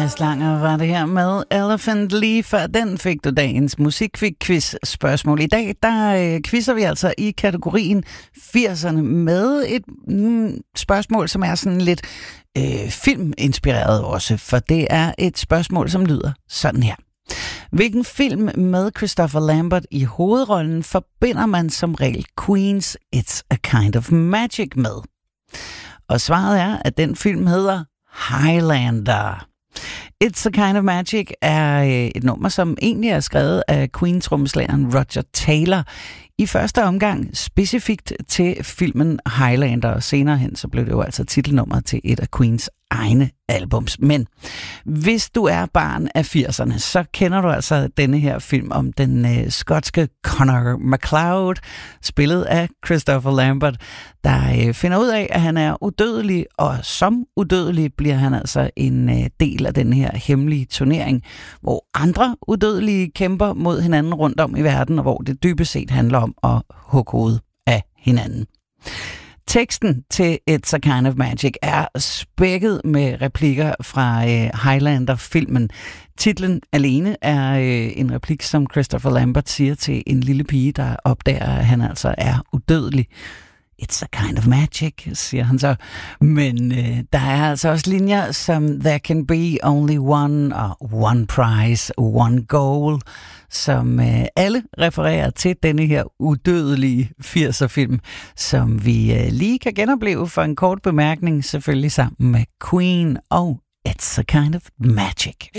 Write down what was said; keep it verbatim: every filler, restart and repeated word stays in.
Mads Langer var det her med Elephant. Lige før den fik du dagens musikquiz-spørgsmål. I dag, der øh, quizzer vi altså i kategorien firserne med et mm, spørgsmål, som er sådan lidt øh, filminspireret også, for det er et spørgsmål, som lyder sådan her. Hvilken film med Christopher Lambert i hovedrollen forbinder man som regel Queens It's a Kind of Magic med? Og svaret er, at den film hedder Highlander. It's a Kind of Magic er et nummer, som egentlig er skrevet af Queen-trommeslageren Roger Taylor i første omgang specifikt til filmen Highlander, og senere hen så blev det jo altså titelnummer til et af Queens egne albums. Men hvis du er barn af firserne, så kender du altså denne her film om den øh, skotske Connor MacLeod, spillet af Christopher Lambert, der øh, finder ud af, at han er udødelig, og som udødelig bliver han altså en øh, del af den her hemmelige turnering, hvor andre udødelige kæmper mod hinanden rundt om i verden, og hvor det dybest set handler om at hugge hovedet af hinanden. Teksten til It's a Kind of Magic er spækket med replikker fra øh, Highlander-filmen. Titlen alene er øh, en replik, som Christopher Lambert siger til en lille pige, der opdager, at han altså er udødelig. It's a kind of magic, siger han så. Men øh, der er altså også linjer som There can be only one, og one prize, one goal, som øh, alle refererer til denne her udødelige firser-film, som vi øh, lige kan genopleve for en kort bemærkning, selvfølgelig sammen med Queen og It's a Kind of Magic.